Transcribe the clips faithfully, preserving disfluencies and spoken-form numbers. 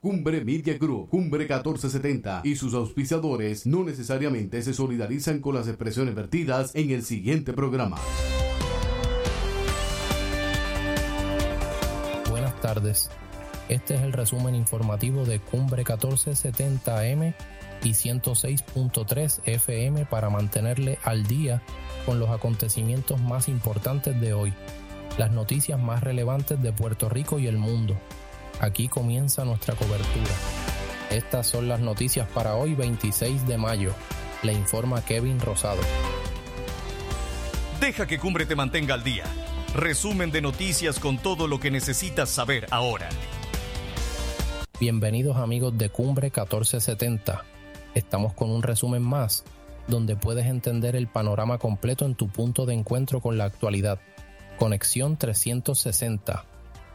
Cumbre Media Group, Cumbre catorce setenta y sus auspiciadores no necesariamente se solidarizan con las expresiones vertidas en el siguiente programa. Buenas tardes. Este es el resumen informativo de Cumbre catorce setenta A M y ciento seis punto tres F M para mantenerle al día con los acontecimientos más importantes de hoy, las noticias más relevantes de Puerto Rico y el mundo. Aquí comienza nuestra cobertura. Estas son las noticias para hoy, veintiséis de mayo. Le informa Kevin Rosado. Deja que Cumbre te mantenga al día. Resumen de noticias con todo lo que necesitas saber ahora. Bienvenidos amigos de Cumbre catorce setenta. Estamos con un resumen más, donde puedes entender el panorama completo en tu punto de encuentro con la actualidad. Conexión trescientos sesenta.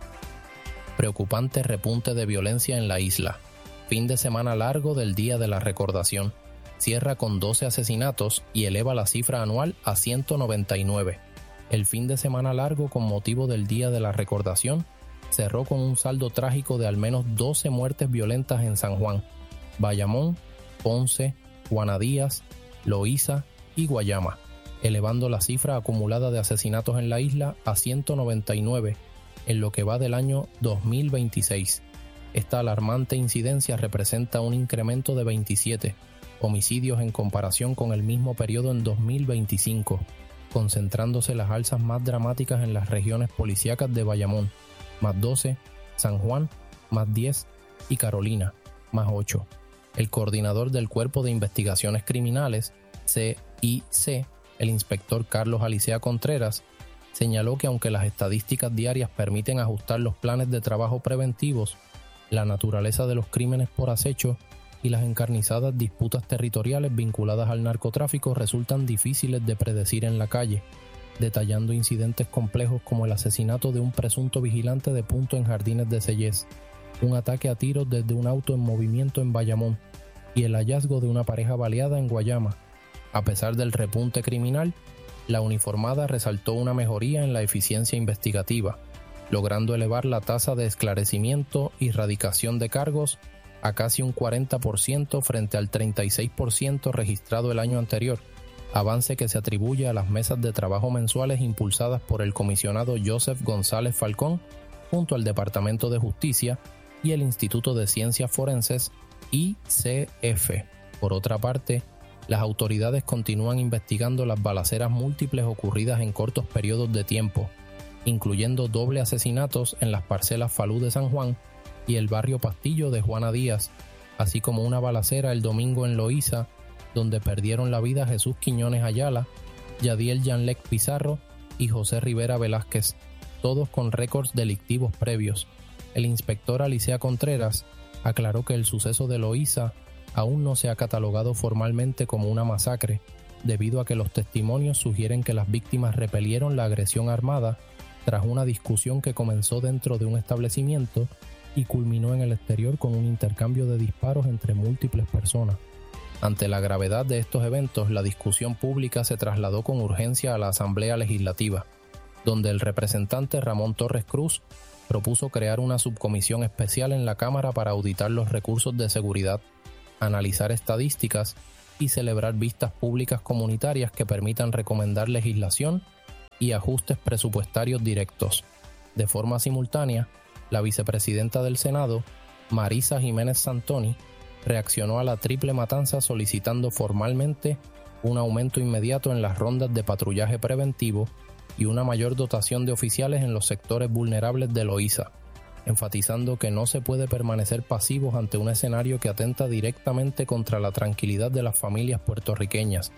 Preocupante repunte de violencia en la isla. Fin de semana largo del Día de la Recordación. Cierra con doce asesinatos y eleva la cifra anual a ciento noventa y nueve. El fin de semana largo con motivo del Día de la Recordación cerró con un saldo trágico de al menos doce muertes violentas en San Juan, Bayamón, Ponce, Juana Díaz, Loíza y Guayama, elevando la cifra acumulada de asesinatos en la isla a ciento noventa y nueve en lo que va del año dos mil veintiséis. Esta alarmante incidencia representa un incremento de veintisiete homicidios en comparación con el mismo periodo en dos mil veinticinco, concentrándose las alzas más dramáticas en las regiones policíacas de Bayamón, más doce, San Juan, más diez y Carolina, más ocho. El coordinador del Cuerpo de Investigaciones Criminales, C I C, el inspector Carlos Alicea Contreras, señaló que aunque las estadísticas diarias permiten ajustar los planes de trabajo preventivos, la naturaleza de los crímenes por acecho y las encarnizadas disputas territoriales vinculadas al narcotráfico resultan difíciles de predecir en la calle, detallando incidentes complejos como el asesinato de un presunto vigilante de punto en Jardines de Sellés, un ataque a tiros desde un auto en movimiento en Bayamón y el hallazgo de una pareja baleada en Guayama. A pesar del repunte criminal, la uniformada resaltó una mejoría en la eficiencia investigativa, logrando elevar la tasa de esclarecimiento y radicación de cargos a casi un cuarenta por ciento frente al treinta y seis por ciento registrado el año anterior, avance que se atribuye a las mesas de trabajo mensuales impulsadas por el comisionado Joseph González Falcón junto al Departamento de Justicia y el Instituto de Ciencias Forenses I C F. Por otra parte, las autoridades continúan investigando las balaceras múltiples ocurridas en cortos periodos de tiempo, incluyendo doble asesinatos en las parcelas Falú de San Juan y el barrio Pastillo de Juana Díaz, así como una balacera el domingo en Loíza, donde perdieron la vida Jesús Quiñones Ayala, Yadiel Yanlec Pizarro y José Rivera Velázquez, todos con récords delictivos previos. El inspector Alicea Contreras aclaró que el suceso de Loíza aún no se ha catalogado formalmente como una masacre, debido a que los testimonios sugieren que las víctimas repelieron la agresión armada tras una discusión que comenzó dentro de un establecimiento y culminó en el exterior con un intercambio de disparos entre múltiples personas. Ante la gravedad de estos eventos, la discusión pública se trasladó con urgencia a la Asamblea Legislativa, donde el representante Ramón Torres Cruz propuso crear una subcomisión especial en la Cámara para auditar los recursos de seguridad, analizar estadísticas y celebrar vistas públicas comunitarias que permitan recomendar legislación y ajustes presupuestarios directos. De forma simultánea, la vicepresidenta del Senado, Marisa Jiménez Santoni, reaccionó a la triple matanza solicitando formalmente un aumento inmediato en las rondas de patrullaje preventivo y una mayor dotación de oficiales en los sectores vulnerables de Loíza, enfatizando que no se puede permanecer pasivos ante un escenario que atenta directamente contra la tranquilidad de las familias puertorriqueñas.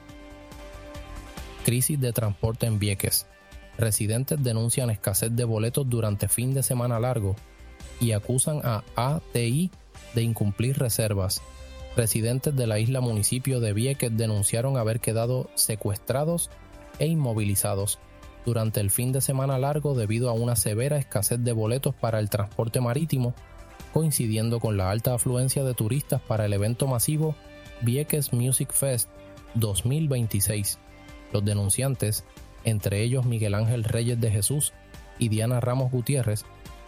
Crisis de transporte en Vieques. Residentes denuncian escasez de boletos durante fin de semana largo y acusan a A T I de incumplir reservas. Residentes de la isla municipio de Vieques denunciaron haber quedado secuestrados e inmovilizados durante el fin de semana largo debido a una severa escasez de boletos para el transporte marítimo, coincidiendo con la alta afluencia de turistas para el evento masivo Vieques Music Fest dos mil veintiséis. Los denunciantes, entre ellos Miguel Ángel Reyes de Jesús y Diana Ramos Gutiérrez,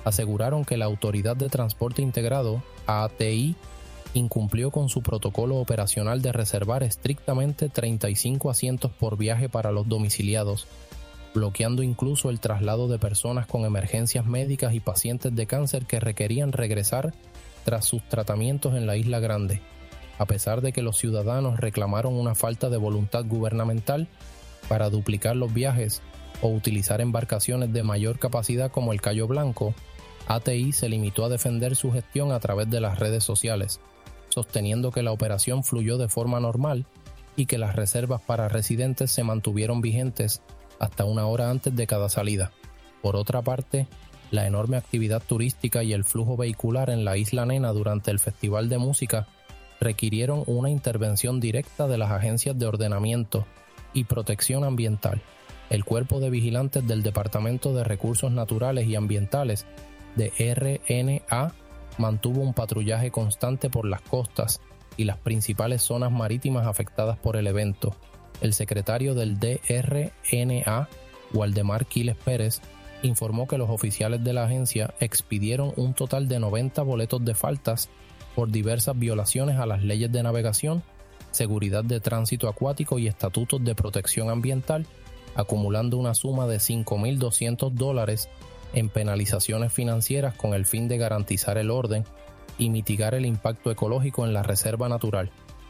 aseguraron que la Autoridad de Transporte Integrado, A T I, incumplió con su protocolo operacional de reservar estrictamente treinta y cinco asientos por viaje para los domiciliados, bloqueando incluso el traslado de personas con emergencias médicas y pacientes de cáncer que requerían regresar tras sus tratamientos en la Isla Grande. A pesar de que los ciudadanos reclamaron una falta de voluntad gubernamental para duplicar los viajes o utilizar embarcaciones de mayor capacidad como el Cayo Blanco, A T I se limitó a defender su gestión a través de las redes sociales, sosteniendo que la operación fluyó de forma normal y que las reservas para residentes se mantuvieron vigentes hasta una hora antes de cada salida. Por otra parte, la enorme actividad turística y el flujo vehicular en la Isla Nena durante el Festival de Música requirieron una intervención directa de las agencias de ordenamiento y protección ambiental, el Cuerpo de Vigilantes del Departamento de Recursos Naturales y Ambientales de R N A mantuvo un patrullaje constante por las costas y las principales zonas marítimas afectadas por el evento. El secretario del D R N A, Waldemar Quiles Pérez, informó que los oficiales de la agencia expidieron un total de noventa boletos de faltas por diversas violaciones a las leyes de navegación, seguridad de tránsito acuático y estatutos de protección ambiental, acumulando una suma de cinco mil doscientos dólares en penalizaciones financieras con el fin de garantizar el orden y mitigar el impacto ecológico en la reserva natural.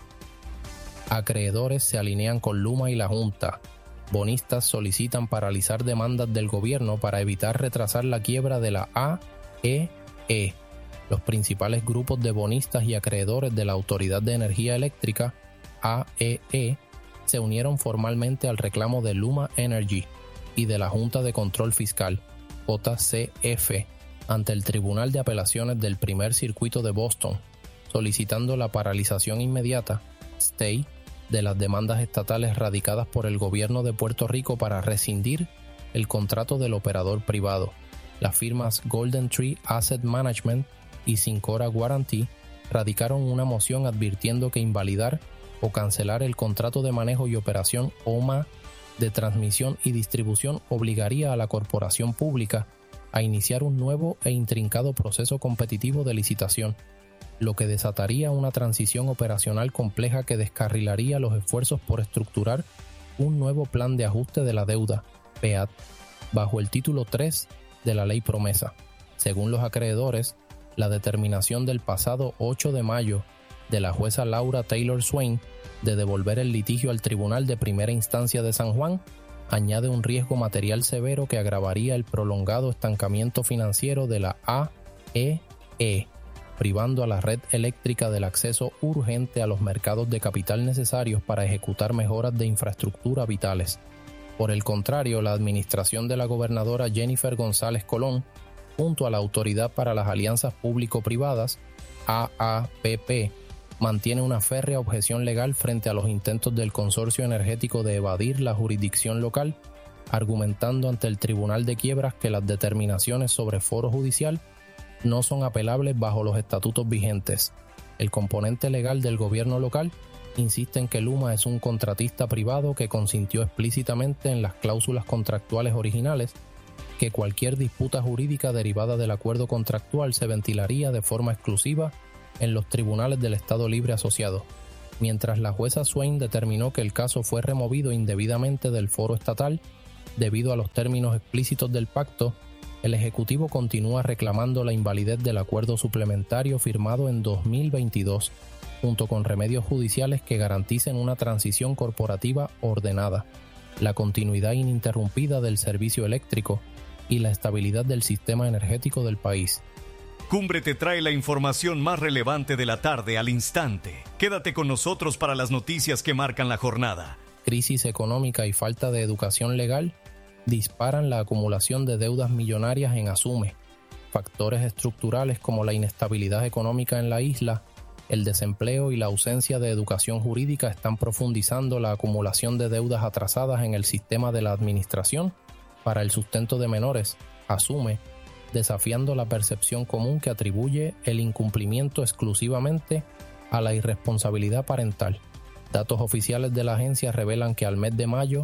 Acreedores se alinean con Luma y la Junta. Bonistas solicitan paralizar demandas del gobierno para evitar retrasar la quiebra de la A E E. Los principales grupos de bonistas y acreedores de la Autoridad de Energía Eléctrica, A E E, se unieron formalmente al reclamo de Luma Energy y de la Junta de Control Fiscal, J C F, ante el Tribunal de Apelaciones del Primer Circuito de Boston, solicitando la paralización inmediata, stay, de las demandas estatales radicadas por el gobierno de Puerto Rico para rescindir el contrato del operador privado. Las firmas Golden Tree Asset Management y Syncora Guarantee radicaron una moción advirtiendo que invalidar o cancelar el contrato de manejo y operación O M A de transmisión y distribución obligaría a la corporación pública a iniciar un nuevo e intrincado proceso competitivo de licitación, lo que desataría una transición operacional compleja que descarrilaría los esfuerzos por estructurar un nuevo plan de ajuste de la deuda, P A D, bajo el título tres de la Ley Promesa. Según los acreedores, la determinación del pasado ocho de mayo de la jueza Laura Taylor Swain de devolver el litigio al Tribunal de Primera Instancia de San Juan añade un riesgo material severo que agravaría el prolongado estancamiento financiero de la A E E, privando a la red eléctrica del acceso urgente a los mercados de capital necesarios para ejecutar mejoras de infraestructura vitales. Por el contrario, la administración de la gobernadora Jennifer González Colón, junto a la Autoridad para las Alianzas Público-Privadas, A A P P, mantiene una férrea objeción legal frente a los intentos del consorcio energético de evadir la jurisdicción local, argumentando ante el Tribunal de Quiebras que las determinaciones sobre foro judicial no son apelables bajo los estatutos vigentes. El componente legal del gobierno local insiste en que Luma es un contratista privado que consintió explícitamente en las cláusulas contractuales originales que cualquier disputa jurídica derivada del acuerdo contractual se ventilaría de forma exclusiva en los tribunales del Estado Libre Asociado, mientras la jueza Swain determinó que el caso fue removido indebidamente del foro estatal debido a los términos explícitos del pacto. El Ejecutivo continúa reclamando la invalidez del acuerdo suplementario firmado en dos mil veintidós, junto con remedios judiciales que garanticen una transición corporativa ordenada, la continuidad ininterrumpida del servicio eléctrico y la estabilidad del sistema energético del país. Cumbre te trae la información más relevante de la tarde al instante. Quédate con nosotros para las noticias que marcan la jornada. Crisis económica y falta de educación legal disparan la acumulación de deudas millonarias en Asume. Factores estructurales como la inestabilidad económica en la isla, el desempleo y la ausencia de educación jurídica están profundizando la acumulación de deudas atrasadas en el sistema de la Administración para el Sustento de Menores, Asume, desafiando la percepción común que atribuye el incumplimiento exclusivamente a la irresponsabilidad parental. Datos oficiales de la agencia revelan que al mes de mayo,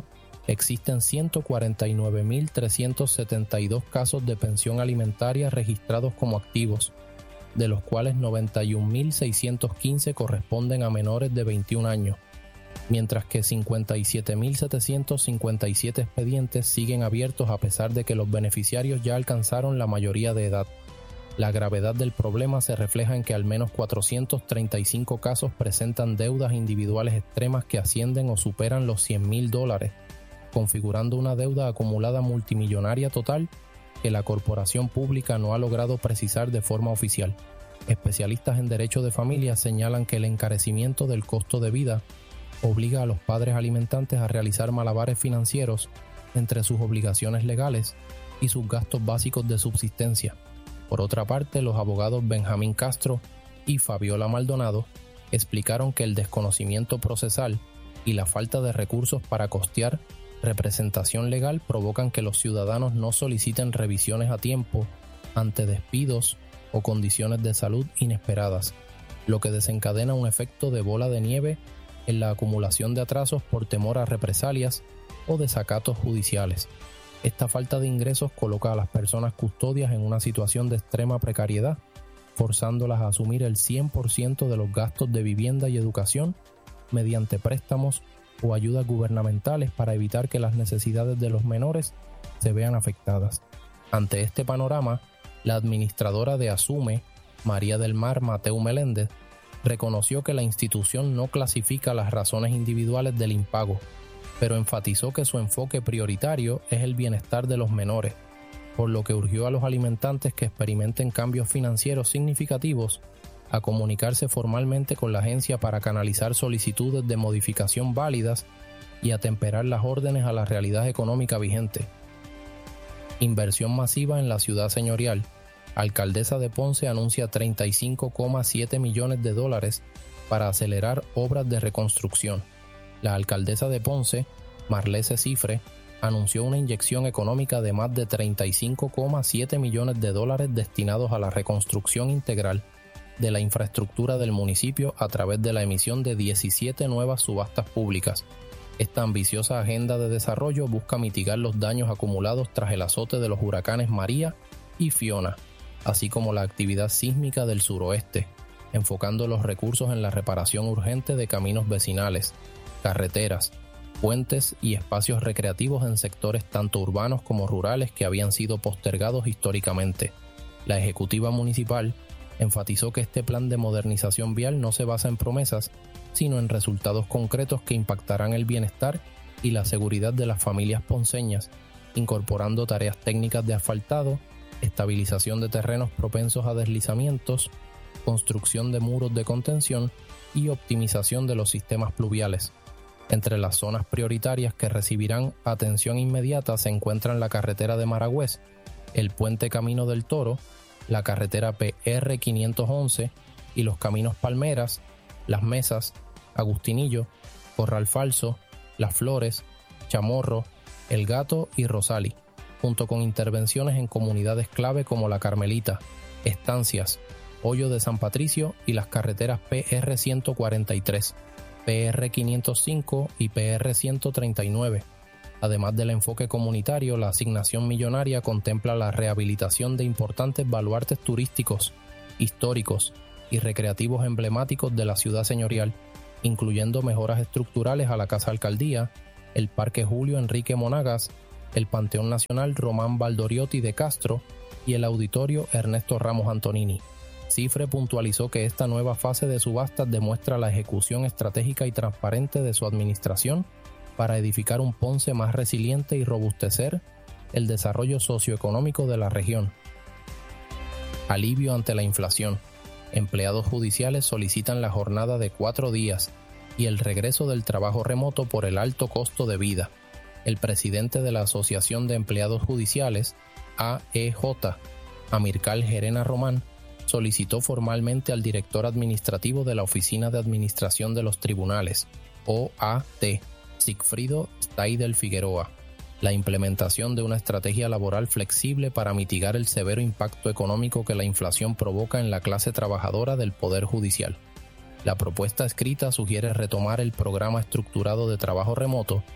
existen ciento cuarenta y nueve mil trescientos setenta y dos casos de pensión alimentaria registrados como activos, de los cuales noventa y un mil seiscientos quince corresponden a menores de veintiún años, mientras que cincuenta y siete mil setecientos cincuenta y siete expedientes siguen abiertos a pesar de que los beneficiarios ya alcanzaron la mayoría de edad. La gravedad del problema se refleja en que al menos cuatrocientos treinta y cinco casos presentan deudas individuales extremas que ascienden o superan los cien mil dólares, configurando una deuda acumulada multimillonaria total que la corporación pública no ha logrado precisar de forma oficial. Especialistas en derecho de familia señalan que el encarecimiento del costo de vida obliga a los padres alimentantes a realizar malabares financieros entre sus obligaciones legales y sus gastos básicos de subsistencia. Por otra parte, los abogados Benjamín Castro y Fabiola Maldonado explicaron que el desconocimiento procesal y la falta de recursos para costear representación legal provocan que los ciudadanos no soliciten revisiones a tiempo ante despidos o condiciones de salud inesperadas, lo que desencadena un efecto de bola de nieve en la acumulación de atrasos por temor a represalias o desacatos judiciales. Esta falta de ingresos coloca a las personas custodias en una situación de extrema precariedad, forzándolas a asumir el cien por ciento de los gastos de vivienda y educación mediante préstamos o ayudas gubernamentales para evitar que las necesidades de los menores se vean afectadas. Ante este panorama, la administradora de Asume, María del Mar Mateu Meléndez, reconoció que la institución no clasifica las razones individuales del impago, pero enfatizó que su enfoque prioritario es el bienestar de los menores, por lo que urgió a los alimentantes que experimenten cambios financieros significativos a comunicarse formalmente con la agencia para canalizar solicitudes de modificación válidas y atemperar las órdenes a la realidad económica vigente. Inversión masiva en la ciudad señorial. Alcaldesa de Ponce anuncia treinta y cinco coma siete millones de dólares para acelerar obras de reconstrucción. La alcaldesa de Ponce, Marlese Cifre, anunció una inyección económica de más de treinta y cinco coma siete millones de dólares destinados a la reconstrucción integral de la infraestructura del municipio a través de la emisión de diecisiete nuevas subastas públicas. Esta ambiciosa agenda de desarrollo busca mitigar los daños acumulados tras el azote de los huracanes María y Fiona, así como la actividad sísmica del suroeste, enfocando los recursos en la reparación urgente de caminos vecinales, carreteras, puentes y espacios recreativos en sectores tanto urbanos como rurales que habían sido postergados históricamente. La ejecutiva municipal enfatizó que este plan de modernización vial no se basa en promesas, sino en resultados concretos que impactarán el bienestar y la seguridad de las familias ponceñas, incorporando tareas técnicas de asfaltado, estabilización de terrenos propensos a deslizamientos, construcción de muros de contención y optimización de los sistemas pluviales. Entre las zonas prioritarias que recibirán atención inmediata se encuentran la carretera de Maragüez, el puente Camino del Toro, la carretera P R quinientos once y los caminos Palmeras, Las Mesas, Agustinillo, Corral Falso, Las Flores, Chamorro, El Gato y Rosali, junto con intervenciones en comunidades clave como La Carmelita, Estancias, Hoyo de San Patricio y las carreteras P R ciento cuarenta y tres, P R quinientos cinco y P R ciento treinta y nueve. Además del enfoque comunitario, la asignación millonaria contempla la rehabilitación de importantes baluartes turísticos, históricos y recreativos emblemáticos de la ciudad señorial, incluyendo mejoras estructurales a la Casa Alcaldía, el Parque Julio Enrique Monagas, el Panteón Nacional Román Valdoriotti de Castro y el Auditorio Ernesto Ramos Antonini. Cifre puntualizó que esta nueva fase de subastas demuestra la ejecución estratégica y transparente de su administración para edificar un Ponce más resiliente y robustecer el desarrollo socioeconómico de la región. Alivio ante la inflación. Empleados judiciales solicitan la jornada de cuatro días y el regreso del trabajo remoto por el alto costo de vida. El presidente de la Asociación de Empleados Judiciales, A E J, Amircal Gerena Román, solicitó formalmente al director administrativo de la Oficina de Administración de los Tribunales, O A T, Sigfrido Staidel Figueroa, la implementación de una estrategia laboral flexible para mitigar el severo impacto económico que la inflación provoca en la clase trabajadora del Poder Judicial. La propuesta escrita sugiere retomar el programa estructurado de trabajo remoto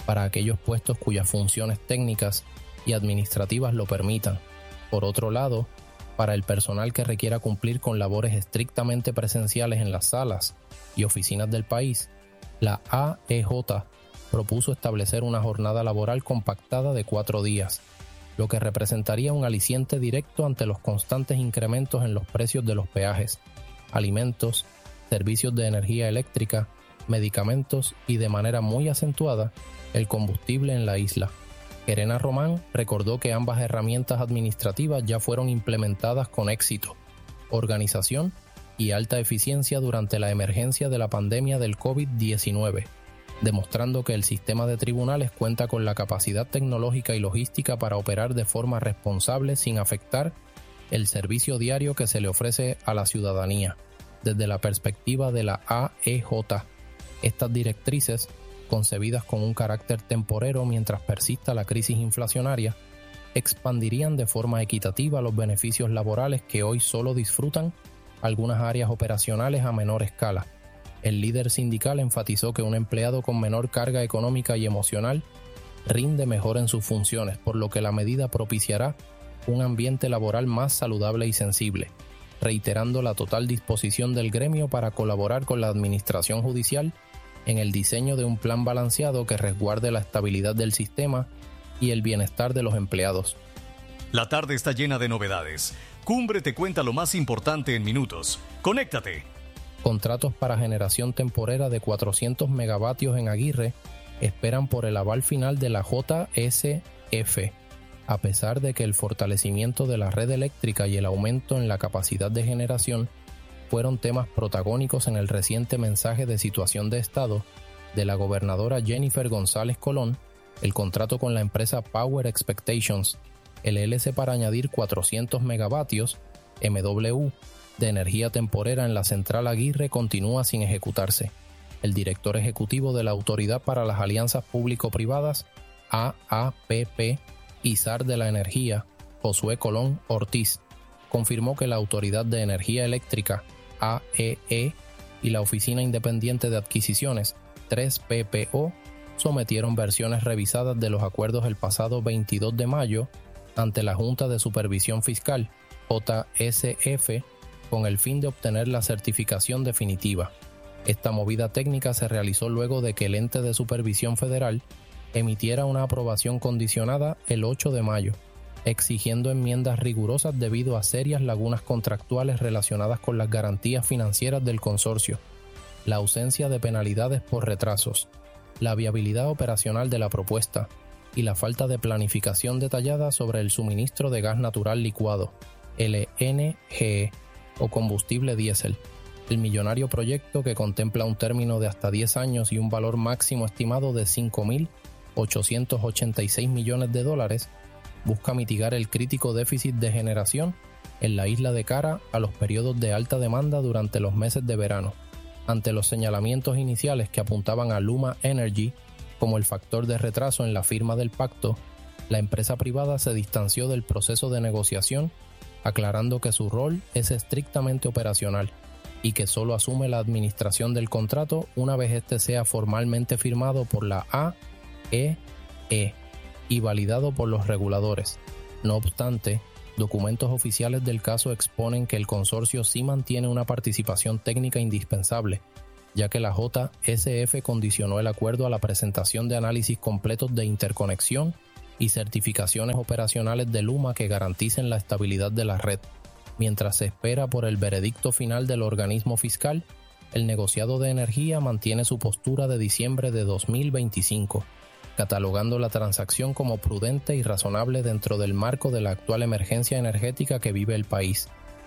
para aquellos puestos cuyas funciones técnicas y administrativas lo permitan. Por otro lado, para el personal que requiera cumplir con labores estrictamente presenciales en las salas y oficinas del país, la A E J propuso establecer una jornada laboral compactada de cuatro días, lo que representaría un aliciente directo ante los constantes incrementos en los precios de los peajes, alimentos, servicios de energía eléctrica, medicamentos y, de manera muy acentuada, el combustible en la isla. Gerena Román recordó que ambas herramientas administrativas ya fueron implementadas con éxito, organización y alta eficiencia durante la emergencia de la pandemia del COVID diecinueve, demostrando que el sistema de tribunales cuenta con la capacidad tecnológica y logística para operar de forma responsable sin afectar el servicio diario que se le ofrece a la ciudadanía. Desde la perspectiva de la A E J, estas directrices, concebidas con un carácter temporero mientras persista la crisis inflacionaria, expandirían de forma equitativa los beneficios laborales que hoy solo disfrutan algunas áreas operacionales a menor escala. El líder sindical enfatizó que un empleado con menor carga económica y emocional rinde mejor en sus funciones, por lo que la medida propiciará un ambiente laboral más saludable y sensible, reiterando la total disposición del gremio para colaborar con la administración judicial en el diseño de un plan balanceado que resguarde la estabilidad del sistema y el bienestar de los empleados. La tarde está llena de novedades. Cumbre te cuenta lo más importante en minutos. ¡Conéctate! Contratos para generación temporera de cuatrocientos megavatios en Aguirre esperan por el aval final de la J S F. A pesar de que el fortalecimiento de la red eléctrica y el aumento en la capacidad de generación fueron temas protagónicos en el reciente mensaje de situación de Estado de la gobernadora Jennifer González Colón, el contrato con la empresa Power Expectations L L C para añadir cuatrocientos megavatios M W de energía temporera en la central Aguirre continúa sin ejecutarse. El director ejecutivo de la Autoridad para las Alianzas Público-Privadas, A A P P, y S A R de la Energía, Josué Colón Ortiz, confirmó que la Autoridad de Energía Eléctrica, A E E, y la Oficina Independiente de Adquisiciones, tres P P O, sometieron versiones revisadas de los acuerdos el pasado veintidós de mayo ante la Junta de Supervisión Fiscal, J S F, con el fin de obtener la certificación definitiva. Esta movida técnica se realizó luego de que el ente de supervisión federal emitiera una aprobación condicionada el ocho de mayo, exigiendo enmiendas rigurosas debido a serias lagunas contractuales relacionadas con las garantías financieras del consorcio, la ausencia de penalidades por retrasos, la viabilidad operacional de la propuesta y la falta de planificación detallada sobre el suministro de gas natural licuado, L N G, o combustible diésel. El millonario proyecto, que contempla un término de hasta diez años y un valor máximo estimado de cinco mil ochocientos ochenta y seis millones de dólares, busca mitigar el crítico déficit de generación en la isla de cara a los periodos de alta demanda durante los meses de verano. Ante los señalamientos iniciales que apuntaban a Luma Energy como el factor de retraso en la firma del pacto, la empresa privada se distanció del proceso de negociación, aclarando que su rol es estrictamente operacional y que solo asume la administración del contrato una vez este sea formalmente firmado por la A E E y validado por los reguladores. No obstante, documentos oficiales del caso exponen que el consorcio sí mantiene una participación técnica indispensable, ya que la J S F condicionó el acuerdo a la presentación de análisis completos de interconexión y certificaciones operacionales de Luma que garanticen la estabilidad de la red. Mientras se espera por el veredicto final del organismo fiscal, el negociado de energía mantiene su postura de diciembre de dos mil veinticinco, catalogando la transacción como prudente y razonable dentro del marco de la actual emergencia energética que vive el país.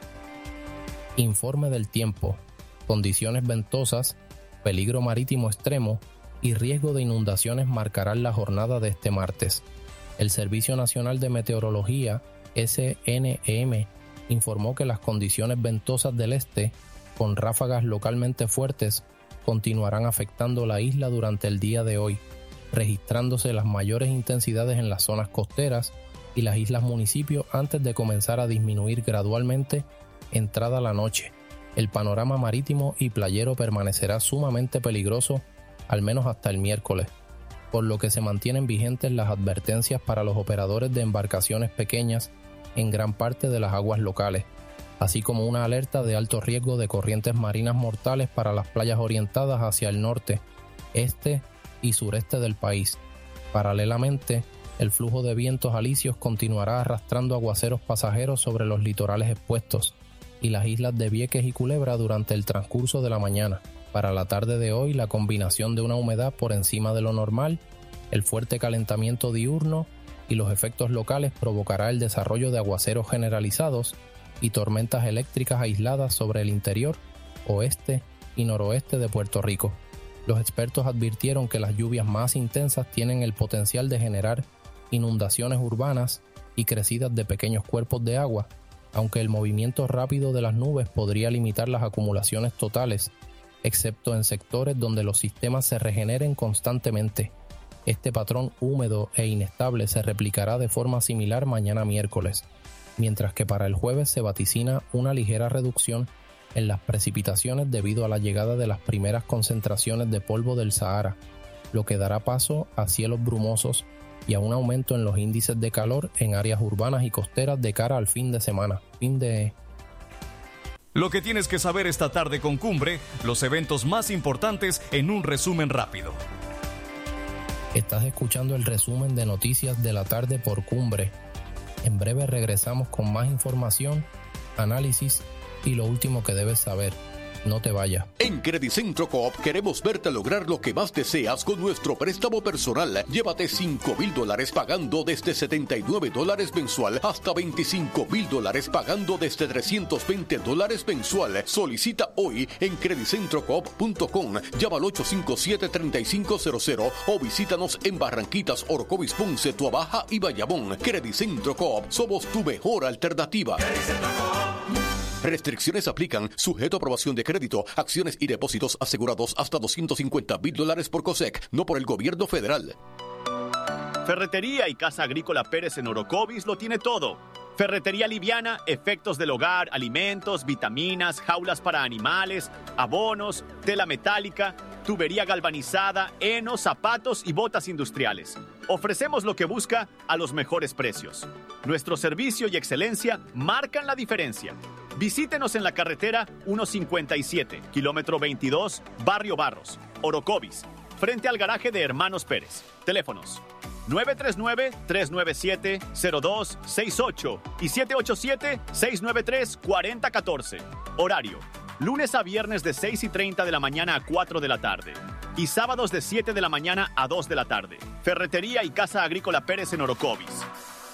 Informe del tiempo: condiciones ventosas, peligro marítimo extremo y riesgo de inundaciones marcarán la jornada de este martes. El Servicio Nacional de Meteorología, S N E M, informó que las condiciones ventosas del este, con ráfagas localmente fuertes, continuarán afectando la isla durante el día de hoy, registrándose las mayores intensidades en las zonas costeras y las islas municipios antes de comenzar a disminuir gradualmente entrada la noche. El panorama marítimo y playero permanecerá sumamente peligroso al menos hasta el miércoles. por lo que se mantienen vigentes las advertencias para los operadores de embarcaciones pequeñas en gran parte de las aguas locales, así como una alerta de alto riesgo de corrientes marinas mortales para las playas orientadas hacia el norte, este y sureste del país. Paralelamente, el flujo de vientos alisios continuará arrastrando aguaceros pasajeros sobre los litorales expuestos y las islas de Vieques y Culebra durante el transcurso de la mañana. Para la tarde de hoy, la combinación de una humedad por encima de lo normal, el fuerte calentamiento diurno y los efectos locales provocará el desarrollo de aguaceros generalizados y tormentas eléctricas aisladas sobre el interior, oeste y noroeste de Puerto Rico. Los expertos advirtieron que las lluvias más intensas tienen el potencial de generar inundaciones urbanas y crecidas de pequeños cuerpos de agua, aunque el movimiento rápido de las nubes podría limitar las acumulaciones totales, excepto en sectores donde los sistemas se regeneren constantemente. Este patrón húmedo e inestable se replicará de forma similar mañana miércoles, mientras que para el jueves se vaticina una ligera reducción en las precipitaciones debido a la llegada de las primeras concentraciones de polvo del Sahara, lo que dará paso a cielos brumosos y a un aumento en los índices de calor en áreas urbanas y costeras de cara al fin de semana. Fin de... Lo que tienes que saber esta tarde con Cumbre, los eventos más importantes en un resumen rápido. Estás escuchando el resumen de noticias de la tarde por Cumbre. En breve regresamos con más información, análisis y lo último que debes saber. No te vayas. En Credicentro Coop queremos verte lograr lo que más deseas con nuestro préstamo personal. Llévate cinco mil dólares pagando desde setenta y nueve dólares mensual hasta veinticinco mil dólares pagando desde trescientos veinte dólares mensual. Solicita hoy en credicentro coop punto com. Llama al ocho cinco siete, tres cinco cero cero o visítanos en Barranquitas, Orocovis, Ponce, Tuabaja y Bayamón. Credicentro Coop, somos tu mejor alternativa. Restricciones aplican, sujeto a aprobación de crédito, acciones y depósitos asegurados hasta doscientos cincuenta mil dólares por COSEC, no por el gobierno federal. Ferretería y Casa Agrícola Pérez en Orocovis lo tiene todo. Ferretería liviana, efectos del hogar, alimentos, vitaminas, jaulas para animales, abonos, tela metálica, tubería galvanizada, heno, zapatos y botas industriales. Ofrecemos lo que busca a los mejores precios. Nuestro servicio y excelencia marcan la diferencia. Visítenos en la carretera ciento cincuenta y siete, kilómetro veintidós, Barrio Barros, Orocovis, frente al garaje de Hermanos Pérez. Teléfonos nueve tres nueve, tres nueve siete, cero dos seis ocho y siete ocho siete, seis nueve tres, cuatro cero uno cuatro. Horario: lunes a viernes de seis y treinta de la mañana a cuatro de la tarde y sábados de siete de la mañana a dos de la tarde. Ferretería y Casa Agrícola Pérez en Orocovis.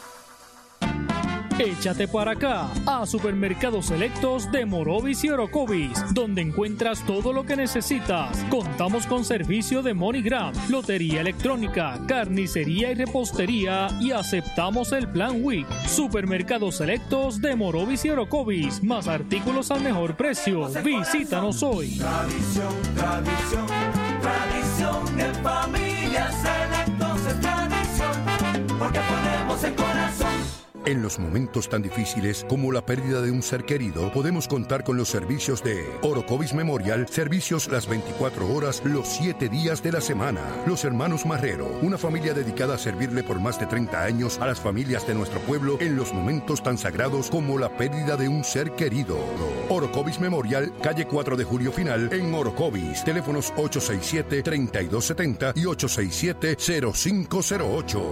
Échate para acá a Supermercados Selectos de Morovis y Orocovis, donde encuentras todo lo que necesitas. Contamos con servicio de MoneyGram, lotería electrónica, carnicería y repostería y aceptamos el Plan Week. Supermercados Selectos de Morovis y Orocovis, más artículos al mejor precio. Visítanos hoy. Tradición, tradición, tradición en familia. Selectos es tradición, porque ponemos el corazón. En los momentos tan difíciles como la pérdida de un ser querido, podemos contar con los servicios de Orocovis Memorial, servicios las veinticuatro horas, los siete días de la semana. Los Hermanos Marrero, una familia dedicada a servirle por más de treinta años a las familias de nuestro pueblo en los momentos tan sagrados como la pérdida de un ser querido. Orocovis Memorial, calle cuatro de Julio Final, en Orocovis. Teléfonos ocho seis siete, tres dos siete cero y ocho seis siete, cero cinco cero ocho.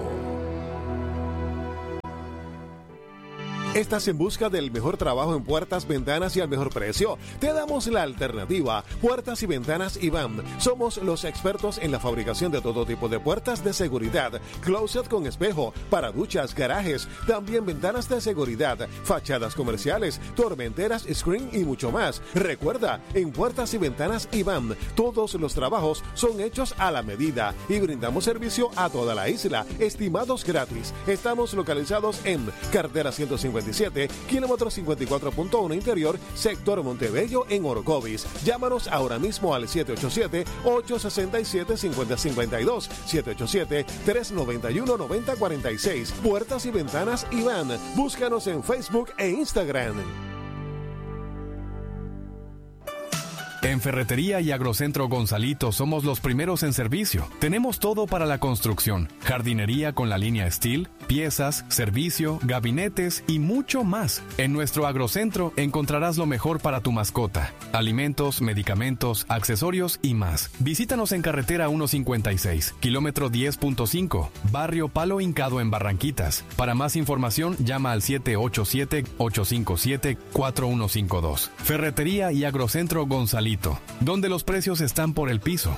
¿Estás en busca del mejor trabajo en puertas, ventanas y al mejor precio? Te damos la alternativa. Puertas y Ventanas Iván. Somos los expertos en la fabricación de todo tipo de puertas de seguridad, closet con espejo, para duchas, garajes, también ventanas de seguridad, fachadas comerciales, tormenteras, screen y mucho más. Recuerda, en Puertas y Ventanas Iván, todos los trabajos son hechos a la medida y brindamos servicio a toda la isla, estimados gratis. Estamos localizados en carretera ciento cincuenta y siete, kilómetro cincuenta y cuatro punto uno interior, sector Montebello en Orocovis. Llámanos ahora mismo al siete ocho siete, ocho seis siete, cinco cero cinco dos, siete ocho siete, tres nueve uno, nueve cero cuatro seis. Puertas y Ventanas Iván. Búscanos en Facebook e Instagram. En Ferretería y Agrocentro Gonzalito somos los primeros en servicio. Tenemos todo para la construcción, jardinería con la línea Steel, piezas, servicio, gabinetes y mucho más. En nuestro Agrocentro encontrarás lo mejor para tu mascota: alimentos, medicamentos, accesorios y más. Visítanos en carretera ciento cincuenta y seis, kilómetro diez punto cinco, barrio Palo Hincado en Barranquitas. Para más información llama al siete ocho siete, ocho cinco siete, cuatro uno cinco dos. Ferretería y Agrocentro Gonzalito, donde los precios están por el piso.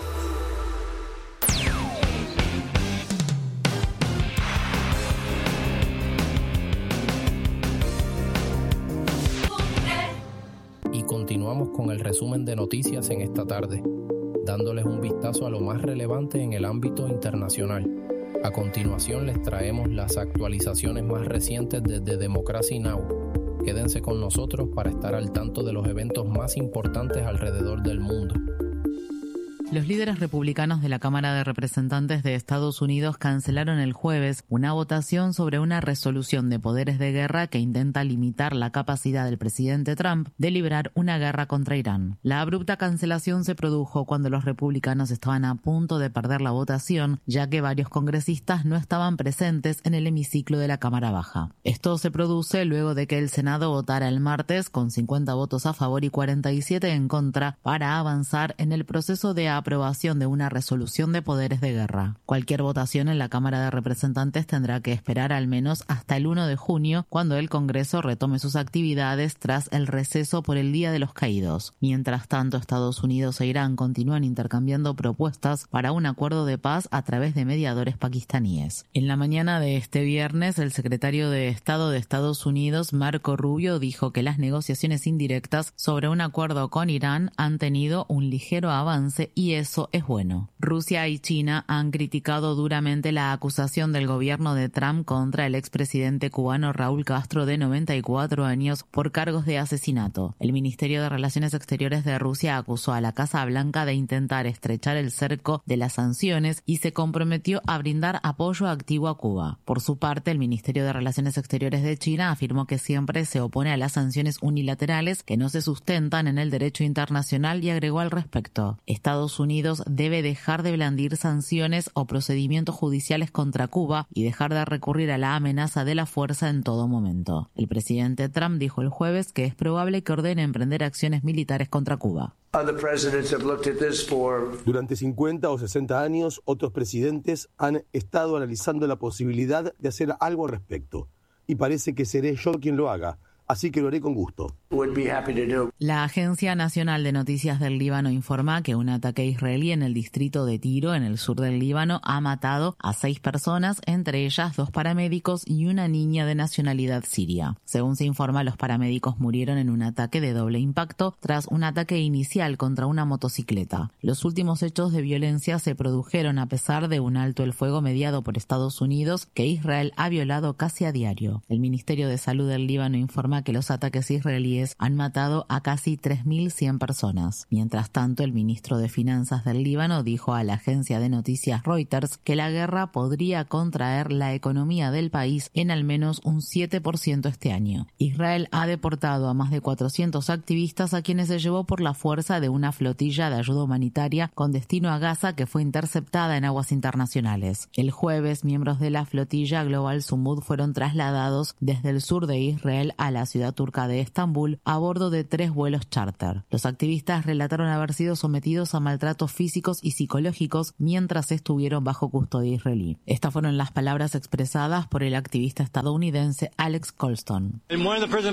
Y continuamos con el resumen de noticias en esta tarde, dándoles un vistazo a lo más relevante en el ámbito internacional. A continuación les traemos las actualizaciones más recientes desde Democracy Now! Quédense con nosotros para estar al tanto de los eventos más importantes alrededor del mundo. Los líderes republicanos de la Cámara de Representantes de Estados Unidos cancelaron el jueves una votación sobre una resolución de poderes de guerra que intenta limitar la capacidad del presidente Trump de librar una guerra contra Irán. La abrupta cancelación se produjo cuando los republicanos estaban a punto de perder la votación, ya que varios congresistas no estaban presentes en el hemiciclo de la Cámara Baja. Esto se produce luego de que el Senado votara el martes con cincuenta votos a favor y cuarenta y siete en contra para avanzar en el proceso de aprobación de una resolución de poderes de guerra. Cualquier votación en la Cámara de Representantes tendrá que esperar al menos hasta el primero de junio, cuando el Congreso retome sus actividades tras el receso por el Día de los Caídos. Mientras tanto, Estados Unidos e Irán continúan intercambiando propuestas para un acuerdo de paz a través de mediadores pakistaníes. En la mañana de este viernes, el secretario de Estado de Estados Unidos, Marco Rubio, dijo que las negociaciones indirectas sobre un acuerdo con Irán han tenido un ligero avance y eso es bueno. Rusia y China han criticado duramente la acusación del gobierno de Trump contra el expresidente cubano Raúl Castro, de noventa y cuatro años, por cargos de asesinato. El Ministerio de Relaciones Exteriores de Rusia acusó a la Casa Blanca de intentar estrechar el cerco de las sanciones y se comprometió a brindar apoyo activo a Cuba. Por su parte, el Ministerio de Relaciones Exteriores de China afirmó que siempre se opone a las sanciones unilaterales que no se sustentan en el derecho internacional y agregó al respecto: Estados Unidos debe dejar de blandir sanciones o procedimientos judiciales contra Cuba y dejar de recurrir a la amenaza de la fuerza en todo momento. El presidente Trump dijo el jueves que es probable que ordene emprender acciones militares contra Cuba. Durante cincuenta o sesenta años, otros presidentes han estado analizando la posibilidad de hacer algo al respecto, y parece que seré yo quien lo haga. Así que lo haré con gusto. La Agencia Nacional de Noticias del Líbano informa que un ataque israelí en el distrito de Tiro, en el sur del Líbano, ha matado a seis personas, entre ellas dos paramédicos y una niña de nacionalidad siria. Según se informa, los paramédicos murieron en un ataque de doble impacto tras un ataque inicial contra una motocicleta. Los últimos hechos de violencia se produjeron a pesar de un alto el fuego mediado por Estados Unidos que Israel ha violado casi a diario. El Ministerio de Salud del Líbano informa que los ataques israelíes han matado a casi tres mil cien personas. Mientras tanto, el ministro de Finanzas del Líbano dijo a la agencia de noticias Reuters que la guerra podría contraer la economía del país en al menos un siete por ciento este año. Israel ha deportado a más de cuatrocientos activistas, a quienes se llevó por la fuerza de una flotilla de ayuda humanitaria con destino a Gaza que fue interceptada en aguas internacionales. El jueves, miembros de la flotilla Global Sumud fueron trasladados desde el sur de Israel a la ciudad turca de Estambul a bordo de tres vuelos charter. Los activistas relataron haber sido sometidos a maltratos físicos y psicológicos mientras estuvieron bajo custodia israelí. Estas fueron las palabras expresadas por el activista estadounidense Alex Colston. En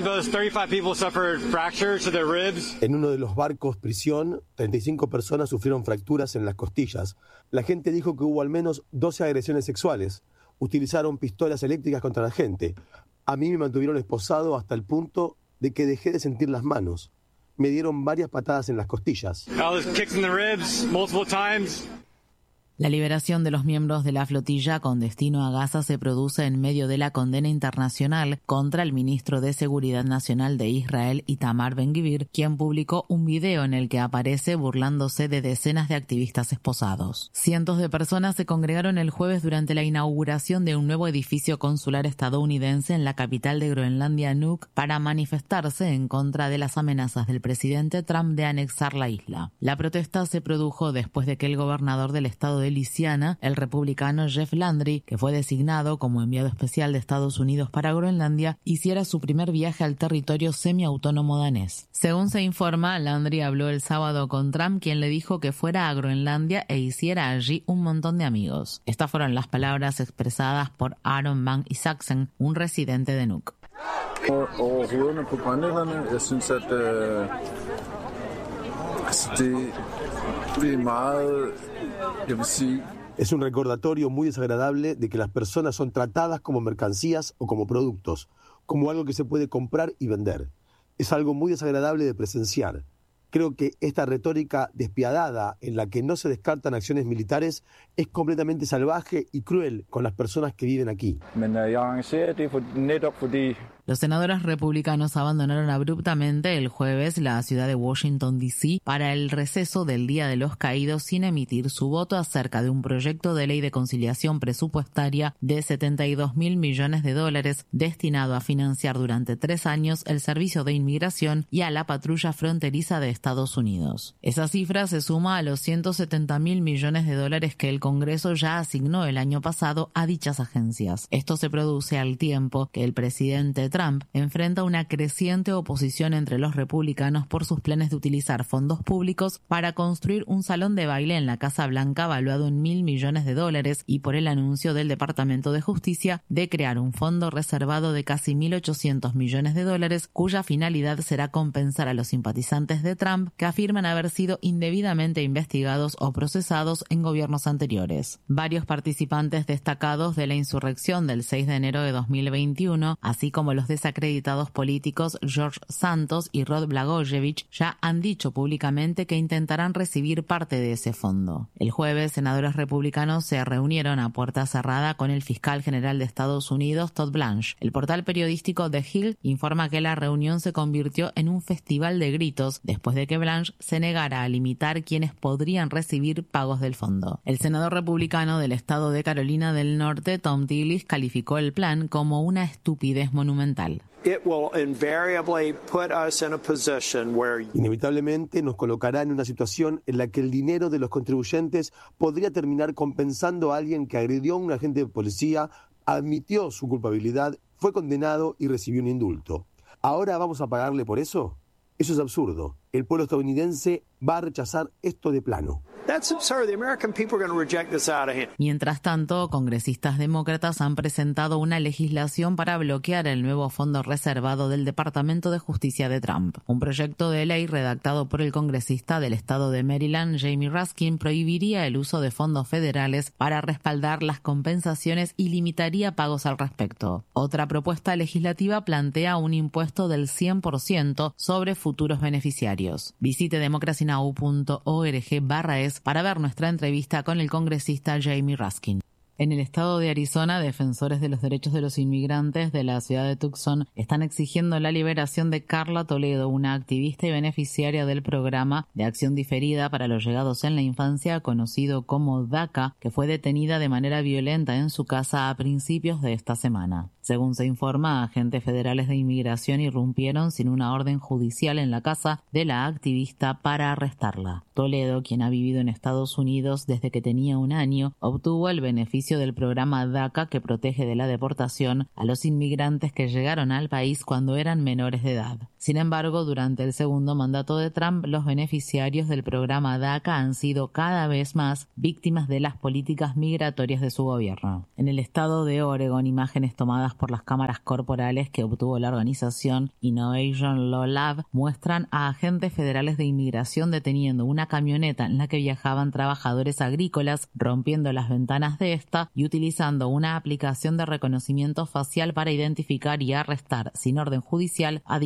uno de los barcos prisión, treinta y cinco personas sufrieron fracturas en las costillas. La gente dijo que hubo al menos doce agresiones sexuales. Utilizaron pistolas eléctricas contra la gente. A mí me mantuvieron esposado hasta el punto de que dejé de sentir las manos. Me dieron varias patadas en las costillas. La liberación de los miembros de la flotilla con destino a Gaza se produce en medio de la condena internacional contra el ministro de Seguridad Nacional de Israel, Itamar Ben-Gvir, quien publicó un video en el que aparece burlándose de decenas de activistas esposados. Cientos de personas se congregaron el jueves durante la inauguración de un nuevo edificio consular estadounidense en la capital de Groenlandia, Nuuk, para manifestarse en contra de las amenazas del presidente Trump de anexar la isla. La protesta se produjo después de que el gobernador del estado de Luisiana, el republicano Jeff Landry, que fue designado como enviado especial de Estados Unidos para Groenlandia, hiciera su primer viaje al territorio semiautónomo danés. Según se informa, Landry habló el sábado con Trump, quien le dijo que fuera a Groenlandia e hiciera allí un montón de amigos. Estas fueron las palabras expresadas por Aaron Van Isaksen, un residente de Nuuk. Overhovederne på grønlænderne. Jeg synes, at øh, altså det, det er meget, jeg vil sige. Es un recordatorio muy desagradable de que las personas son tratadas como mercancías o como productos, como algo que se puede comprar y vender. Es algo muy desagradable de presenciar. Creo que esta retórica despiadada en la que no se descartan acciones militares es completamente salvaje y cruel con las personas que viven aquí. Men jeg arrangerer det for, netop fordi Los senadores republicanos abandonaron abruptamente el jueves la ciudad de Washington, D C para el receso del Día de los Caídos sin emitir su voto acerca de un proyecto de ley de conciliación presupuestaria de setenta y dos mil millones de dólares destinado a financiar durante tres años el servicio de inmigración y a la patrulla fronteriza de Estados Unidos. Esa cifra se suma a los ciento setenta mil millones de dólares que el Congreso ya asignó el año pasado a dichas agencias. Esto se produce al tiempo que el presidente Trump enfrenta una creciente oposición entre los republicanos por sus planes de utilizar fondos públicos para construir un salón de baile en la Casa Blanca valuado en mil millones de dólares y por el anuncio del Departamento de Justicia de crear un fondo reservado de casi mil ochocientos millones de dólares cuya finalidad será compensar a los simpatizantes de Trump que afirman haber sido indebidamente investigados o procesados en gobiernos anteriores. Varios participantes destacados de la insurrección del seis de enero de dos mil veintiuno, así como los desacreditados políticos George Santos y Rod Blagojevich, ya han dicho públicamente que intentarán recibir parte de ese fondo. El jueves, senadores republicanos se reunieron a puerta cerrada con el fiscal general de Estados Unidos, Todd Blanche. El portal periodístico The Hill informa que la reunión se convirtió en un festival de gritos después de que Blanche se negara a limitar quienes podrían recibir pagos del fondo. El senador republicano del estado de Carolina del Norte, Tom Tillis, calificó el plan como una estupidez monumental. Inevitablemente nos colocará en una situación en la que el dinero de los contribuyentes podría terminar compensando a alguien que agredió a un agente de policía, admitió su culpabilidad, fue condenado y recibió un indulto. ¿Ahora vamos a pagarle por eso? Eso es absurdo. El pueblo estadounidense va a rechazar esto de plano. Mientras tanto, congresistas demócratas han presentado una legislación para bloquear el nuevo fondo reservado del Departamento de Justicia de Trump. Un proyecto de ley redactado por el congresista del estado de Maryland, Jamie Raskin, prohibiría el uso de fondos federales para respaldar las compensaciones y limitaría pagos al respecto. Otra propuesta legislativa plantea un impuesto del cien por ciento sobre futuros beneficiarios. Visite democracynow punto org barra es para ver nuestra entrevista con el congresista Jamie Raskin. En el estado de Arizona, defensores de los derechos de los inmigrantes de la ciudad de Tucson están exigiendo la liberación de Carla Toledo, una activista y beneficiaria del programa de acción diferida para los llegados en la infancia, conocido como DACA, que fue detenida de manera violenta en su casa a principios de esta semana. Según se informa, agentes federales de inmigración irrumpieron sin una orden judicial en la casa de la activista para arrestarla. Toledo, quien ha vivido en Estados Unidos desde que tenía un año, obtuvo el beneficio del programa DACA que protege de la deportación a los inmigrantes que llegaron al país cuando eran menores de edad. Sin embargo, durante el segundo mandato de Trump, los beneficiarios del programa DACA han sido cada vez más víctimas de las políticas migratorias de su gobierno. En el estado de Oregon, imágenes tomadas por las cámaras corporales que obtuvo la organización Innovation Law Lab muestran a agentes federales de inmigración deteniendo una camioneta en la que viajaban trabajadores agrícolas, rompiendo las ventanas de esta y utilizando una aplicación de reconocimiento facial para identificar y arrestar sin orden judicial a dichos trabajadores.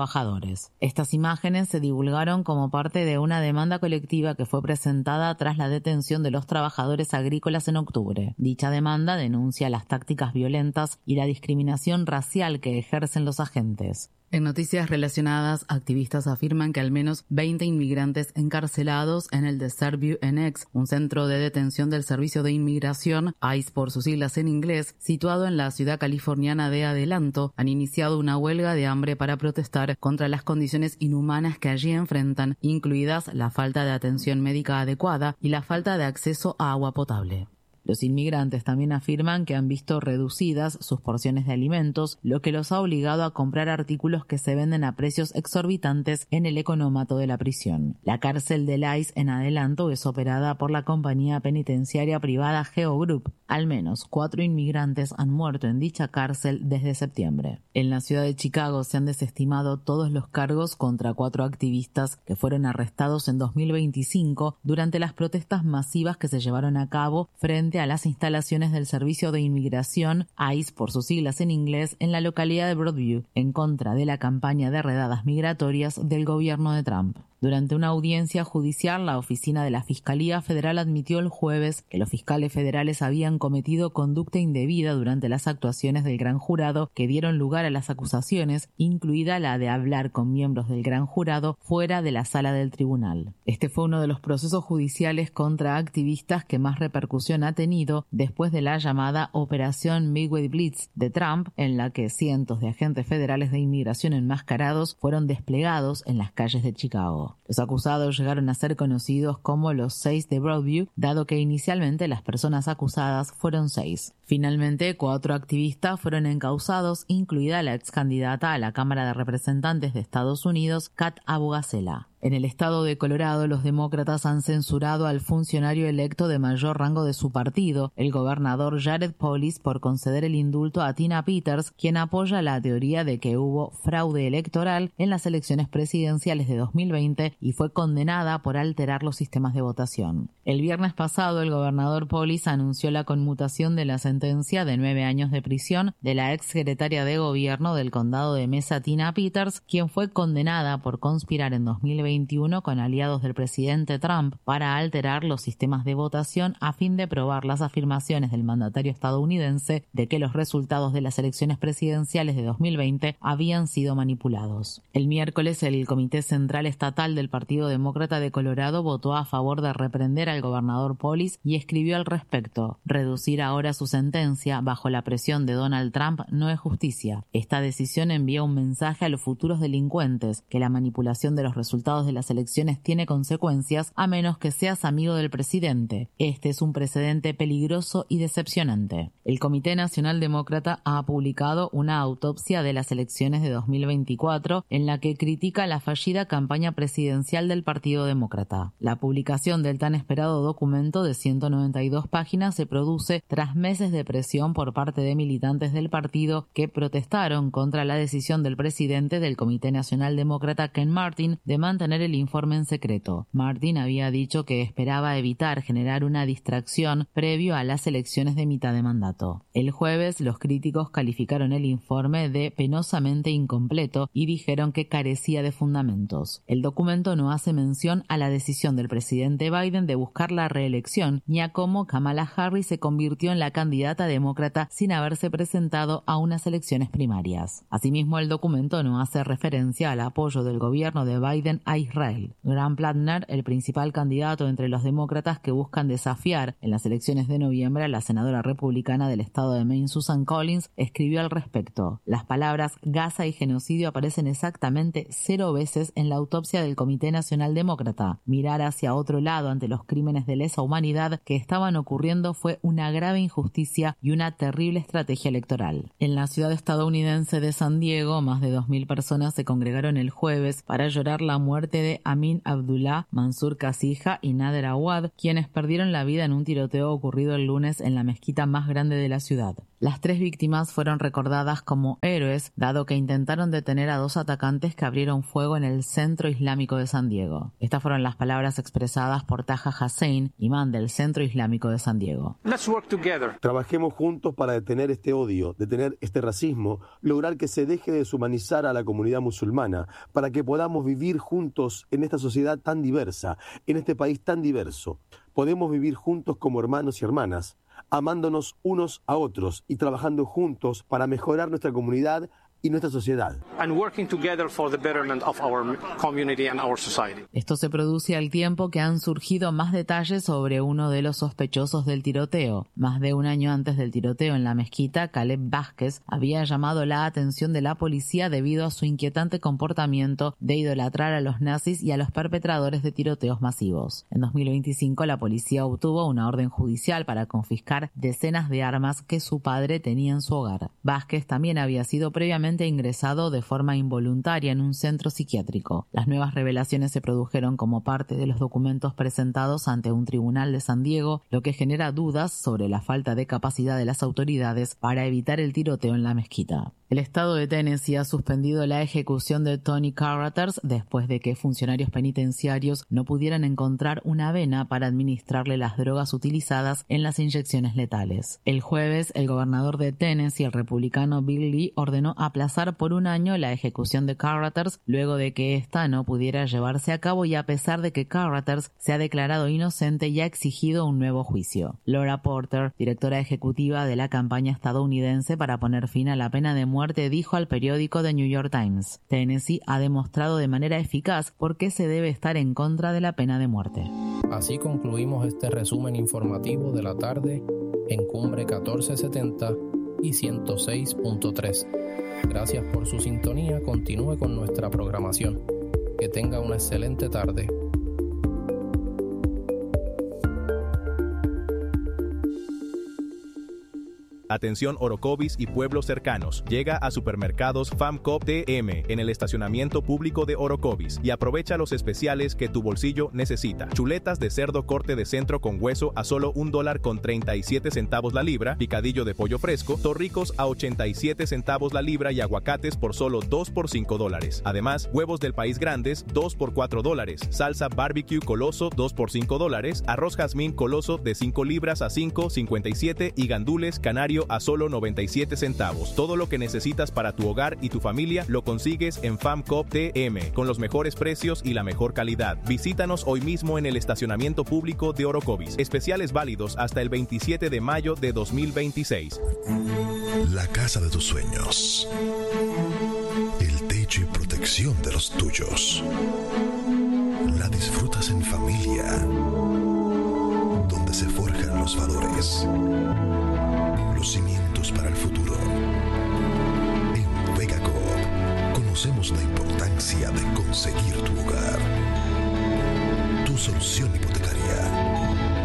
trabajadores. Estas imágenes se divulgaron como parte de una demanda colectiva que fue presentada tras la detención de los trabajadores agrícolas en octubre. Dicha demanda denuncia las tácticas violentas y la discriminación racial que ejercen los agentes. En noticias relacionadas, activistas afirman que al menos veinte inmigrantes encarcelados en el Desert View Annex, un centro de detención del Servicio de Inmigración, ICE por sus siglas en inglés, situado en la ciudad californiana de Adelanto, han iniciado una huelga de hambre para protestar contra las condiciones inhumanas que allí enfrentan, incluidas la falta de atención médica adecuada y la falta de acceso a agua potable. Los inmigrantes también afirman que han visto reducidas sus porciones de alimentos, lo que los ha obligado a comprar artículos que se venden a precios exorbitantes en el económato de la prisión. La cárcel del ICE en Adelanto es operada por la compañía penitenciaria privada Geo Group. Al menos cuatro inmigrantes han muerto en dicha cárcel desde septiembre. En la ciudad de Chicago se han desestimado todos los cargos contra cuatro activistas que fueron arrestados en dos mil veinticinco durante las protestas masivas que se llevaron a cabo frente a las instalaciones del Servicio de Inmigración, ICE por sus siglas en inglés, en la localidad de Broadview, en contra de la campaña de redadas migratorias del gobierno de Trump. Durante una audiencia judicial, la oficina de la Fiscalía Federal admitió el jueves que los fiscales federales habían cometido conducta indebida durante las actuaciones del gran jurado que dieron lugar a las acusaciones, incluida la de hablar con miembros del gran jurado fuera de la sala del tribunal. Este fue uno de los procesos judiciales contra activistas que más repercusión ha tenido después de la llamada Operación Midway Blitz de Trump, en la que cientos de agentes federales de inmigración enmascarados fueron desplegados en las calles de Chicago. Los acusados llegaron a ser conocidos como los seis de Broadview, dado que inicialmente las personas acusadas fueron seis. Finalmente, cuatro activistas fueron encausados, incluida la ex candidata a la Cámara de Representantes de Estados Unidos, Kat Abu Gazela. En el estado de Colorado, los demócratas han censurado al funcionario electo de mayor rango de su partido, el gobernador Jared Polis, por conceder el indulto a Tina Peters, quien apoya la teoría de que hubo fraude electoral en las elecciones presidenciales de dos mil veinte y fue condenada por alterar los sistemas de votación. El viernes pasado, el gobernador Polis anunció la conmutación de la sentencia de nueve años de prisión de la ex secretaria de gobierno del condado de Mesa, Tina Peters, quien fue condenada por conspirar en dos mil veinte con aliados del presidente Trump para alterar los sistemas de votación a fin de probar las afirmaciones del mandatario estadounidense de que los resultados de las elecciones presidenciales de dos mil veinte habían sido manipulados. El miércoles, el Comité Central Estatal del Partido Demócrata de Colorado votó a favor de reprender al gobernador Polis y escribió al respecto: reducir ahora su sentencia bajo la presión de Donald Trump no es justicia. Esta decisión envía un mensaje a los futuros delincuentes que la manipulación de los resultados de las elecciones tiene consecuencias a menos que seas amigo del presidente. Este es un precedente peligroso y decepcionante. El Comité Nacional Demócrata ha publicado una autopsia de las elecciones de dos mil veinticuatro en la que critica la fallida campaña presidencial del Partido Demócrata. La publicación del tan esperado documento de ciento noventa y dos páginas se produce tras meses de presión por parte de militantes del partido que protestaron contra la decisión del presidente del Comité Nacional Demócrata, Ken Martin, de mantener el informe en secreto. Martin había dicho que esperaba evitar generar una distracción previo a las elecciones de mitad de mandato. El jueves, los críticos calificaron el informe de penosamente incompleto y dijeron que carecía de fundamentos. El documento no hace mención a la decisión del presidente Biden de buscar la reelección ni a cómo Kamala Harris se convirtió en la candidata demócrata sin haberse presentado a unas elecciones primarias. Asimismo, el documento no hace referencia al apoyo del gobierno de Biden a Israel. Graham Platner, el principal candidato entre los demócratas que buscan desafiar en las elecciones de noviembre a la senadora republicana del estado de Maine, Susan Collins, escribió al respecto: las palabras Gaza y genocidio aparecen exactamente cero veces en la autopsia del Comité Nacional Demócrata. Mirar hacia otro lado ante los crímenes de lesa humanidad que estaban ocurriendo fue una grave injusticia y una terrible estrategia electoral. En la ciudad estadounidense de San Diego, más de dos mil personas se congregaron el jueves para llorar la muerte de Amin Abdullah, Mansur Kasija y Nader Awad, quienes perdieron la vida en un tiroteo ocurrido el lunes en la mezquita más grande de la ciudad. Las tres víctimas fueron recordadas como héroes, dado que intentaron detener a dos atacantes que abrieron fuego en el Centro Islámico de San Diego. Estas fueron las palabras expresadas por Taha Hussein, imán del Centro Islámico de San Diego. Let's work together. Trabajemos juntos para detener este odio, detener este racismo, lograr que se deje de deshumanizar a la comunidad musulmana, para que podamos vivir juntos en esta sociedad tan diversa, en este país tan diverso. Podemos vivir juntos como hermanos y hermanas, amándonos unos a otros y trabajando juntos para mejorar nuestra comunidad y nuestra sociedad. And working together for the betterment of our community and our society. Esto se produce al tiempo que han surgido más detalles sobre uno de los sospechosos del tiroteo. Más de un año antes del tiroteo en la mezquita, Caleb Vázquez había llamado la atención de la policía debido a su inquietante comportamiento de idolatrar a los nazis y a los perpetradores de tiroteos masivos. En dos mil veinticinco, la policía obtuvo una orden judicial para confiscar decenas de armas que su padre tenía en su hogar. Vázquez también había sido previamente ingresado de forma involuntaria en un centro psiquiátrico. Las nuevas revelaciones se produjeron como parte de los documentos presentados ante un tribunal de San Diego, lo que genera dudas sobre la falta de capacidad de las autoridades para evitar el tiroteo en la mezquita. El estado de Tennessee ha suspendido la ejecución de Tony Carruthers después de que funcionarios penitenciarios no pudieran encontrar una vena para administrarle las drogas utilizadas en las inyecciones letales. El jueves, el gobernador de Tennessee, el republicano Bill Lee, ordenó aplazar por un año la ejecución de Carruthers luego de que ésta no pudiera llevarse a cabo y a pesar de que Carruthers se ha declarado inocente y ha exigido un nuevo juicio. Laura Porter, directora ejecutiva de la campaña estadounidense para poner fin a la pena de muerte, dijo al periódico The New York Times: Tennessee ha demostrado de manera eficaz por qué se debe estar en contra de la pena de muerte. Así concluimos este resumen informativo de la tarde en Cumbre catorce setenta y ciento seis punto tres. Gracias por su sintonía. Continúe con nuestra programación. Que tenga una excelente tarde. Atención Orocovis y pueblos cercanos. Llega a Supermercados FAMCOP T M en el estacionamiento público de Orocovis y aprovecha los especiales que tu bolsillo necesita. Chuletas de cerdo corte de centro con hueso a solo un dólar con treinta y siete centavos la libra, picadillo de pollo fresco, torricos a ochenta y siete centavos la libra y aguacates por solo dos por cinco dólares. Además, huevos del país grandes dos por cuatro dólares, salsa barbecue coloso dos por cinco dólares, arroz jazmín coloso de cinco libras a cinco cincuenta y siete y gandules canario a solo noventa y siete centavos. Todo lo que necesitas para tu hogar y tu familia lo consigues en FAMCOP T M con los mejores precios y la mejor calidad. Visítanos hoy mismo en el estacionamiento público de Orocovis. Especiales válidos hasta el veintisiete de mayo de dos mil veintiséis. La casa de tus sueños. El techo y protección de los tuyos. La disfrutas en familia, donde se forjan los valores, los cimientos para el futuro. En VegaCoop conocemos la importancia de conseguir tu hogar, tu solución hipotecaria.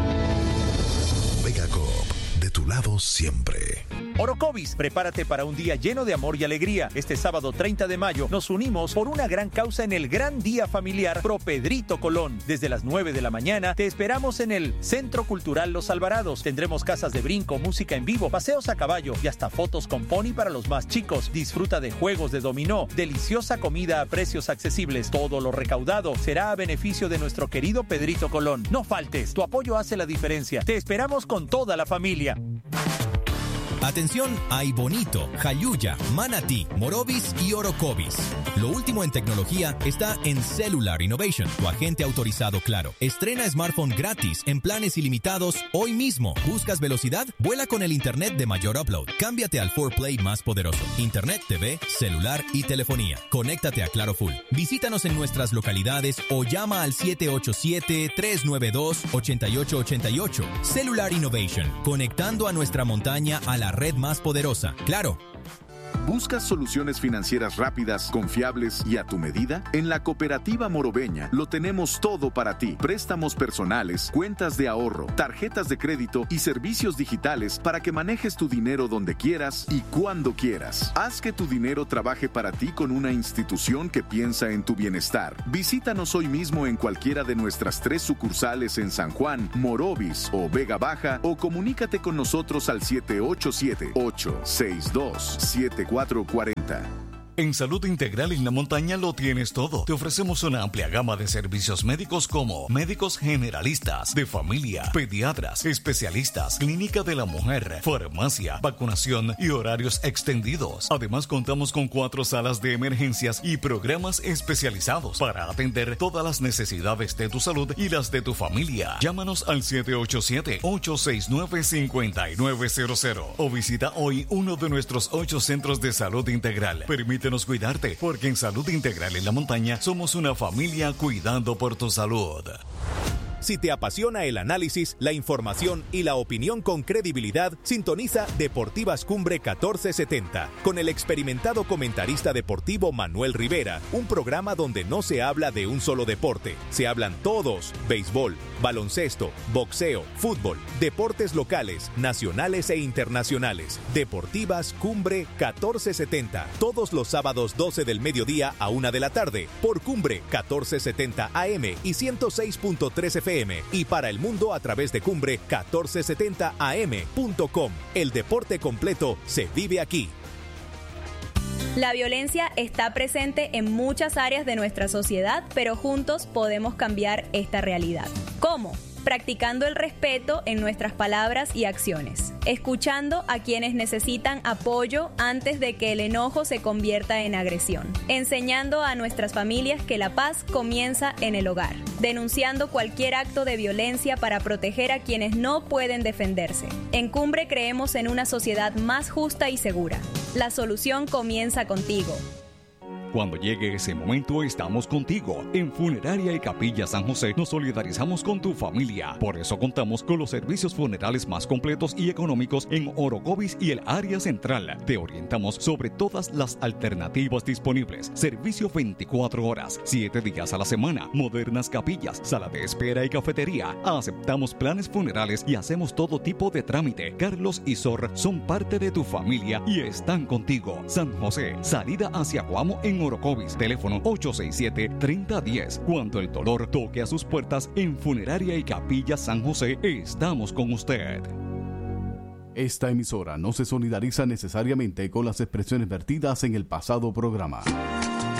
VegaCoop, de tu lado siempre. Orocovis, prepárate para un día lleno de amor y alegría. Este sábado treinta de mayo nos unimos por una gran causa en el Gran Día Familiar Pro Pedrito Colón. Desde las nueve de la mañana te esperamos en el Centro Cultural Los Alvarados. Tendremos casas de brinco, música en vivo, paseos a caballo y hasta fotos con pony para los más chicos. Disfruta de juegos de dominó, deliciosa comida a precios accesibles. Todo lo recaudado será a beneficio de nuestro querido Pedrito Colón. No faltes, tu apoyo hace la diferencia. Te esperamos con toda la familia. Atención, hay Bonito, Jayuya, Manatí, Morovis y Orocovis. Lo último en tecnología está en Cellular Innovation, tu agente autorizado Claro. Estrena smartphone gratis en planes ilimitados hoy mismo. ¿Buscas velocidad? Vuela con el internet de mayor upload. Cámbiate al cuatro Play más poderoso. Internet, T V, celular y telefonía. Conéctate a Claro Full. Visítanos en nuestras localidades o llama al siete ocho siete, tres nueve dos, ocho ocho ocho ocho. Cellular Innovation, conectando a nuestra montaña a la red más poderosa. Claro. ¿Buscas soluciones financieras rápidas, confiables y a tu medida? En la Cooperativa Morobeña lo tenemos todo para ti. Préstamos personales, cuentas de ahorro, tarjetas de crédito y servicios digitales para que manejes tu dinero donde quieras y cuando quieras. Haz que tu dinero trabaje para ti con una institución que piensa en tu bienestar. Visítanos hoy mismo en cualquiera de nuestras tres sucursales en San Juan, Morovis o Vega Baja, o comunícate con nosotros al siete ocho siete, ocho seis dos, siete cuatro cuatro cero. En Salud Integral en la Montaña lo tienes todo. Te ofrecemos una amplia gama de servicios médicos como médicos generalistas, de familia, pediatras, especialistas, clínica de la mujer, farmacia, vacunación y horarios extendidos. Además, contamos con cuatro salas de emergencias y programas especializados para atender todas las necesidades de tu salud y las de tu familia. Llámanos al siete ocho siete, ocho seis nueve, cinco nueve cero cero o visita hoy uno de nuestros ocho centros de salud integral. Permite Permítenos cuidarte, porque en Salud Integral en la Montaña somos una familia cuidando por tu salud. Si te apasiona el análisis, la información y la opinión con credibilidad, sintoniza Deportivas Cumbre catorce setenta con el experimentado comentarista deportivo Manuel Rivera, un programa donde no se habla de un solo deporte, se hablan todos: béisbol, baloncesto, boxeo, fútbol, deportes locales, nacionales e internacionales. Deportivas Cumbre catorce setenta, todos los sábados doce del mediodía a una de la tarde, por Cumbre catorce setenta A M y ciento seis punto tres F M, y para el mundo a través de Cumbre catorce setenta A M punto com. El deporte completo se vive aquí. La violencia está presente en muchas áreas de nuestra sociedad, pero juntos podemos cambiar esta realidad. ¿Cómo? Practicando el respeto en nuestras palabras y acciones, escuchando a quienes necesitan apoyo antes de que el enojo se convierta en agresión, enseñando a nuestras familias que la paz comienza en el hogar, denunciando cualquier acto de violencia para proteger a quienes no pueden defenderse. En Cumbre creemos en una sociedad más justa y segura. La solución comienza contigo. Cuando llegue ese momento, estamos contigo. En Funeraria y Capilla San José nos solidarizamos con tu familia. Por eso contamos con los servicios funerales más completos y económicos en Orocovis y el área central. Te orientamos sobre todas las alternativas disponibles. Servicio veinticuatro horas, siete días a la semana. Modernas capillas, sala de espera y cafetería. Aceptamos planes funerales y hacemos todo tipo de trámite. Carlos y Sor son parte de tu familia y están contigo. San José, salida hacia Guamo en Orocovis, teléfono ocho seis siete, tres cero uno cero. Cuando el dolor toque a sus puertas, en Funeraria y Capilla San José, estamos con usted. Esta emisora no se solidariza necesariamente con las expresiones vertidas en el pasado programa.